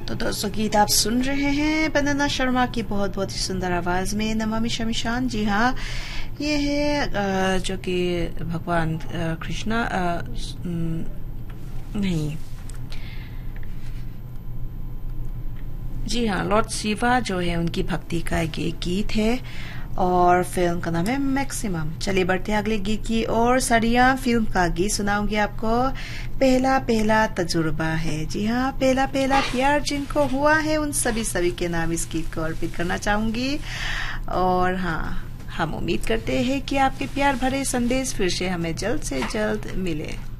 तो दोस्तों गीत आप सुन रहे हैं वंदना शर्मा की बहुत बहुत ही सुंदर आवाज में नमामि शमीशान। जी हाँ, ये है जो कि भगवान कृष्णा नहीं, जी हाँ, लॉर्ड शिवा जो है उनकी भक्ति का एक गीत है और फिल्म का नाम है मैक्सिमम। चलिए बढ़ते हैं अगले गीत की और सरिया फिल्म का गीत सुनाऊंगी आपको। पहला पहला तजुर्बा है। जी हाँ, पहला पहला प्यार जिनको हुआ है उन सभी के नाम इस गीत को अर्पित करना चाहूंगी। और हाँ, हम उम्मीद करते हैं कि आपके प्यार भरे संदेश फिर से हमें जल्द से जल्द मिले।